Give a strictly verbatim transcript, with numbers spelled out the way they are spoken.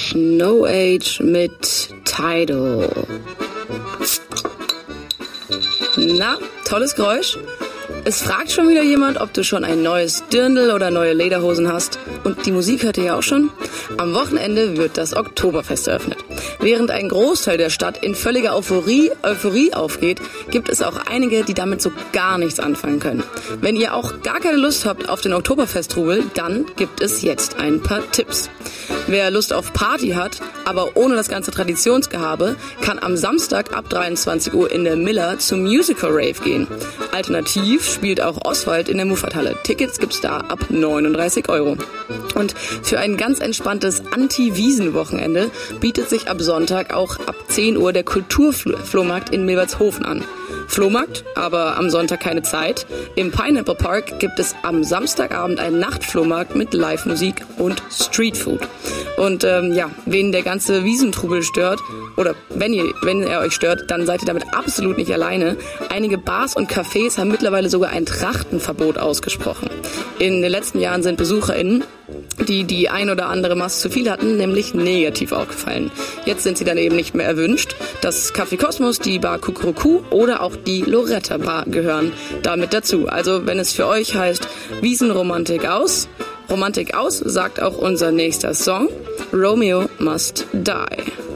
No Age mit Tidal. Na, tolles Geräusch. Es fragt schon wieder jemand, ob du schon ein neues Dirndl oder neue Lederhosen hast. Und die Musik hört ihr ja auch schon. Am Wochenende wird das Oktoberfest eröffnet. Während ein Großteil der Stadt in völliger Euphorie, Euphorie aufgeht, gibt es auch einige, die damit so gar nichts anfangen können. Wenn ihr auch gar keine Lust habt auf den Oktoberfest-Trubel, dann gibt es jetzt ein paar Tipps. Wer Lust auf Party hat, aber ohne das ganze Traditionsgehabe, kann am Samstag ab dreiundzwanzig Uhr in der Miller zum Musical Rave gehen. Alternativ spielt auch Oswald in der Muffathalle. Tickets gibt's da ab neununddreißig Euro. Und für ein ganz entspanntes Anti-Wiesen-Wochenende bietet sich ab Sonntag auch ab zehn Uhr der Kulturflohmarkt in Milbertshofen an. Flohmarkt, aber am Sonntag keine Zeit. Im Pineapple Park gibt es am Samstagabend einen Nachtflohmarkt mit Live-Musik und Streetfood. Und ähm, ja, wen der ganze Wiesentrubel stört, oder wenn ihr, wenn er euch stört, dann seid ihr damit absolut nicht alleine. Einige Bars und Cafés haben mittlerweile sogar ein Trachtenverbot ausgesprochen. In den letzten Jahren sind BesucherInnen, die die ein oder andere Maß zu viel hatten, nämlich negativ aufgefallen. Jetzt sind sie dann eben nicht mehr erwünscht. Das Café Kosmos, die Bar Kukuruku oder auch die Loretta Bar gehören damit dazu. Also wenn es für euch heißt Wiesenromantik aus, Romantik aus, sagt auch unser nächster Song Romeo Must Die.